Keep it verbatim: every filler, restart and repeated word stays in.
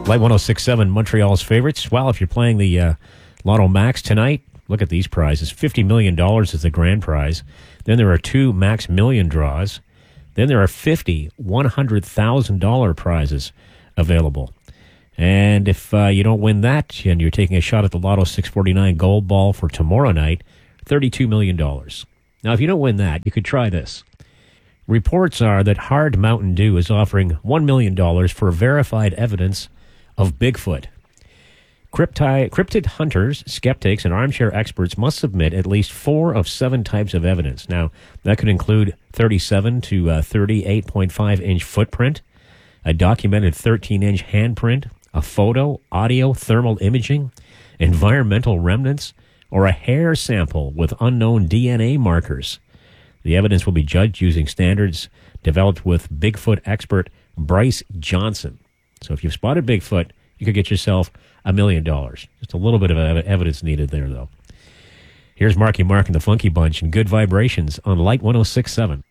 Light one oh six point seven, Montreal's favorites. Well, if you're playing the uh, Lotto Max tonight, look at these prizes. fifty million dollars is the grand prize. Then there are two Max Million draws. Then there are fifty one hundred thousand dollars prizes available. And if uh, you don't win that, and you're taking a shot at the Lotto six forty-nine Gold Ball for tomorrow night, thirty-two million dollars. Now, if you don't win that, you could try this. Reports are that Hard Mountain Dew is offering one million dollars for verified evidence of Bigfoot. Crypti- cryptid hunters, skeptics, and armchair experts must submit at least four of seven types of evidence. Now, that could include thirty-seven to uh, thirty-eight point five inch footprint, a documented thirteen inch handprint, a photo, audio, thermal imaging, environmental remnants, or a hair sample with unknown D N A markers. The evidence will be judged using standards developed with Bigfoot expert Bryce Johnson. So if you've spotted Bigfoot, you could get yourself a million dollars. Just a little bit of evidence needed there, though. Here's Marky Mark and the Funky Bunch and Good Vibrations on Light one oh six point seven.